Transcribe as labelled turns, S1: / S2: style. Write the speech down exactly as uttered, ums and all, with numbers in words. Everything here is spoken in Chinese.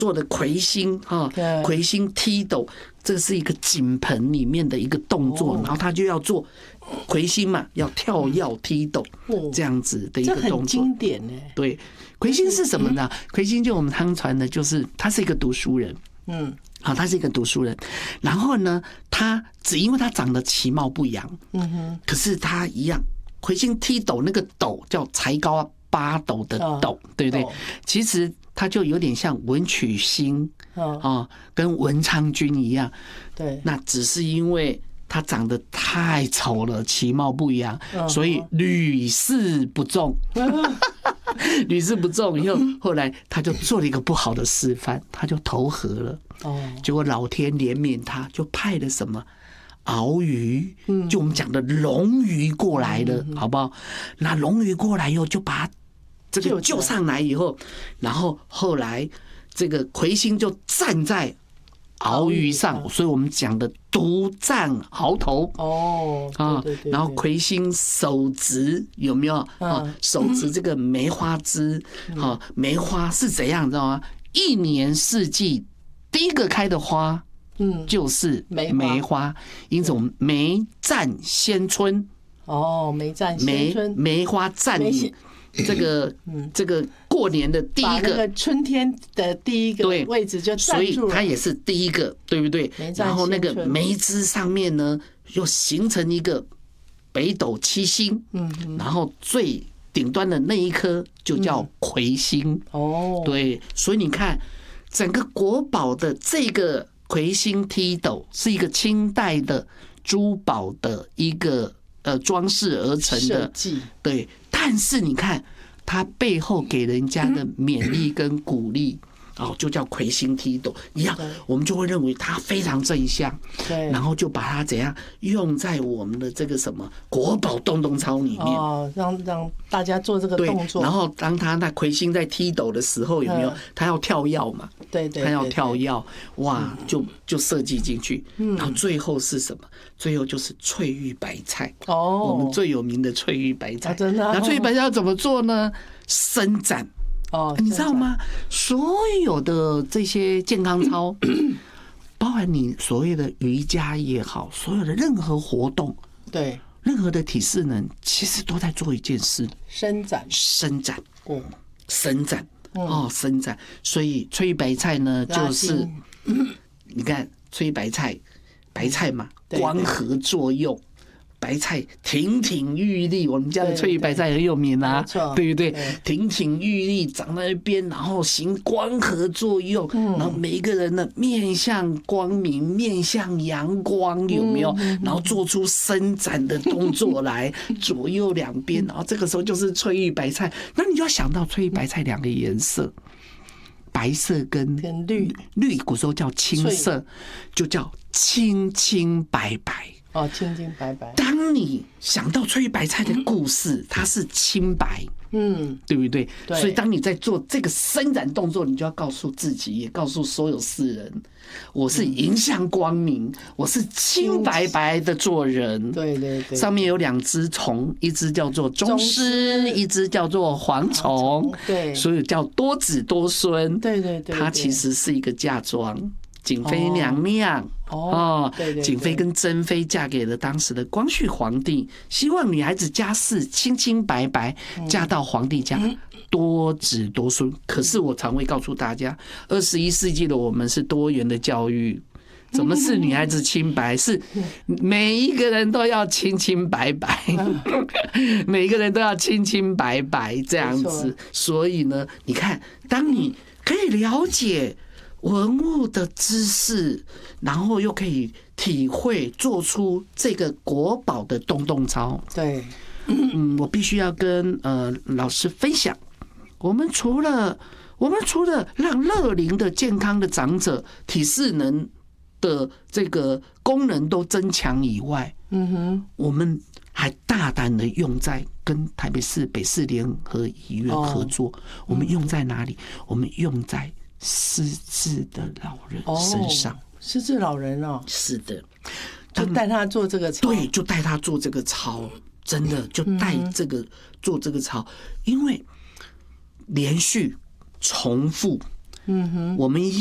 S1: 做的魁星哈，魁星踢斗，这是一个井盆里面的一个动作，然后他就要做魁星嘛，要跳跃踢斗这样子的一个动作，
S2: 这很经典呢。
S1: 对，魁星是什么呢？魁星就我们汤传的，就是他是一个读书人，嗯。好，他是一个读书人，然后呢，他只因为他长得其貌不扬，嗯哼，可是他一样，魁星踢斗那个斗叫才高八斗的斗，对不对？其实他就有点像文曲星啊，跟文昌君一样，对，那只是因为他长得太丑了，其貌不扬，所以屡试不中。屡试不中以后，后来他就做了一个不好的示范，他就投河了。结果老天怜悯他，就派了什么鳌鱼，就我们讲的龙鱼过来了，好不好？那龙鱼过来以后，就把他这个救上来以后，然后后来这个魁星就站在鳌鱼上，所以我们讲的独占鳌头哦啊，然后魁星手执有没有啊？手执这个梅花枝啊，梅花是怎样，知道吗？一年四季第一个开的花，嗯，就是梅花，因此我们梅占先春
S2: 哦，梅占先春，
S1: 梅花占你。这个这个过年的第一个，
S2: 把那个春天的第一个位置就占住了，
S1: 所以它也是第一个，对不对？然后那个梅枝上面呢，又形成一个北斗七星，嗯，然后最顶端的那一颗就叫魁星哦，对，所以你看整个国宝的这个魁星踢斗是一个清代的珠宝的一个呃装饰而成的，对。但是你看，他背后给人家的勉励跟鼓励，哦，就叫魁星踢斗一样，我们就会认为他非常正向，对，然后就把它怎样用在我们的这个什么国宝洞洞操里面，
S2: 哦，让让大家做这个动作。
S1: 然后当他那魁星在踢斗的时候，有没有他要跳跃嘛？
S2: 对对，
S1: 他要跳跃，哇，就就设计进去。然后最后是什么？最后就是翠玉白菜哦，我们最有名的翠玉白菜，
S2: 真的。
S1: 那翠玉白菜要怎么做呢？伸展。哦，你知道吗？所有的这些健康操，包含你所谓的瑜伽也好，所有的任何活动，
S2: 对，
S1: 任何的体适能，其实都在做一件事：
S2: 伸展，
S1: 伸展，哦，伸展，哦，伸展。所以翠玉白菜呢，就是你看翠玉白菜，白菜嘛，光合作用。白菜亭亭玉立，我们家的翠玉白菜很有名啊，对不对？亭亭玉立长在那边，然后行光合作用，然后每一个人呢面向光明，面向阳光，有没有？然后做出伸展的动作来，左右两边，然后这个时候就是翠玉白菜。那你就要想到翠玉白菜两个颜色，白色跟绿，绿古时候叫青色，就叫清清白白。
S2: 哦，清清白白。
S1: 当你想到翠玉白菜的故事，它是清白，嗯，对不对？对。所以当你在做这个伸展动作，你就要告诉自己，也告诉所有世人，我是迎向光明，我是清白白的做人。
S2: 对对对。
S1: 上面有两只虫，一只叫做宗师，一只叫做蝗虫。对。所以叫多子多孙。
S2: 对对对。
S1: 它其实是一个嫁妆。景妃娘娘哦，景妃跟珍妃嫁给了当时的光绪皇帝，希望女孩子家世清清白白，嫁到皇帝家多子多孙。可是我常会告诉大家，二十一世纪的我们是多元的教育，怎么是女孩子清白？是每一个人都要清清白白，每一个人都要清清白白这样子。所以呢，你看，当你可以了解文物的知识，然后又可以体会做出这个国宝的洞洞操。
S2: 对，
S1: 嗯，我必须要跟呃老师分享，我们除了我们除了让乐龄的健康的长者体适能的这个功能都增强以外，嗯哼，我们还大胆的用在跟台北市北市联合医院合作，哦、我们用在哪里？我们用在失智的老人身上。哦、
S2: 失智老人哦，
S1: 是的，
S2: 就带他做这个操，
S1: 对，就带他做这个操，真的就带这个、嗯、做这个操，因为连续重复嗯哼，我们